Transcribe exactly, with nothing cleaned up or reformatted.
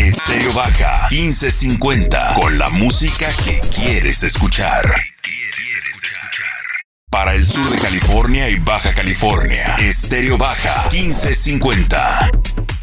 Estéreo Baja quince cincuenta, con la música que quieres escuchar. Para el sur de California y Baja California, Estéreo Baja quince cincuenta.